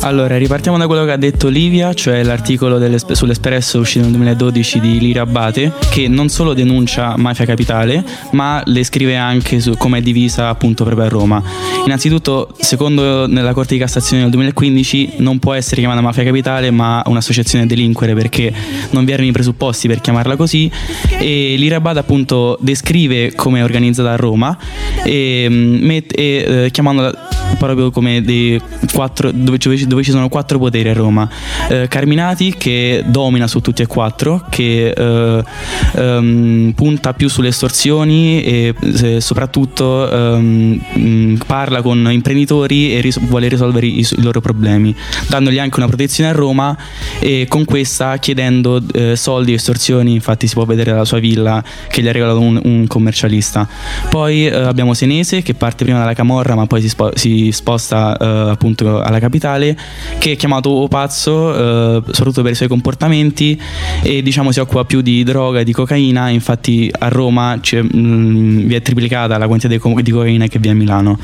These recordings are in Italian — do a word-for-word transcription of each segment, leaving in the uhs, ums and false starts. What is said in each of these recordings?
Allora, ripartiamo da quello che ha detto Livia, cioè l'articolo sull'Espresso uscito nel duemiladodici di Lira Abbate, che non solo denuncia Mafia Capitale, ma le scrive anche su come è divisa appunto proprio a Roma. Innanzitutto, secondo nella Corte di Cassazione del duemilaquindici, non può essere chiamata Mafia Capitale ma un'associazione a delinquere, perché non vi erano i presupposti per chiamarla così, e Lira Abbate appunto descrive come è organizzata a Roma e, met- e eh, chiamandola proprio come dei quattro, dove, dove ci sono quattro poteri a Roma. eh, Carminati, che domina su tutti e quattro, che eh, ehm, punta più sulle estorsioni e eh, soprattutto ehm, parla con imprenditori e ris- vuole risolvere i, i loro problemi, dandogli anche una protezione a Roma, e con questa chiedendo eh, soldi e estorsioni. Infatti si può vedere dalla sua villa che gli ha regalato un, un commercialista. Poi eh, abbiamo Senese, che parte prima dalla camorra ma poi si, spo- si sposta eh, appunto alla capitale, che è chiamato O Pazzo eh, soprattutto per i suoi comportamenti, e diciamo si occupa più di droga e di cocaina. Infatti a Roma c'è, mh, vi è triplicata la quantità di, co- di cocaina che vi è a Milano.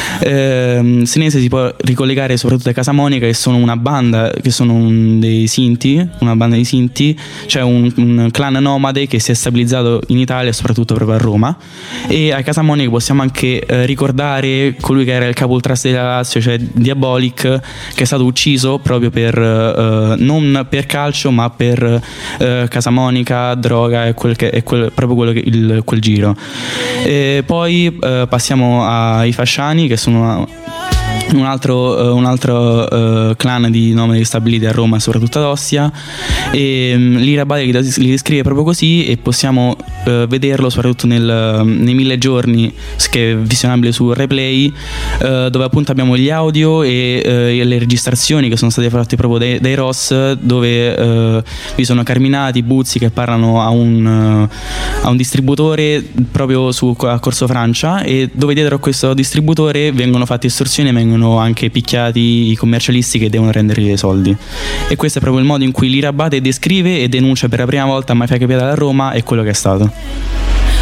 eh, Senese si può ricollegare soprattutto a Casamonica, che sono una banda, che sono un, dei Sinti, una banda di Sinti, cioè un, un clan nomade che si è stabilizzato in Italia e soprattutto proprio a Roma. E a Casamonica possiamo anche eh, ricordare colui che era il capo ultras della Lazio, cioè Diabolic, che è stato ucciso proprio per eh, non per calcio ma per eh, Casamonica, droga e, quel che, e quel, proprio quello che, il, quel giro. E poi eh, passiamo ai Fasciani, che sono una, un altro, uh, un altro uh, clan di nomadi stabiliti a Roma, soprattutto ad Ostia, e um, Lira Abbate li descrive proprio così, e possiamo uh, vederlo soprattutto nel, uh, nei mille giorni, che è visionabile su Replay, uh, dove appunto abbiamo gli audio e, uh, e le registrazioni che sono state fatte proprio dai, dai Ross, dove uh, vi sono Carminati, Buzzi che parlano a un, uh, a un distributore proprio su, a Corso Francia, e dove dietro a questo distributore vengono fatte estorsioni, vengono anche picchiati i commercialisti che devono rendere i soldi. E questo è proprio il modo in cui Lira Abbate descrive e denuncia per la prima volta Mafia Capitale a Roma e quello che è stato.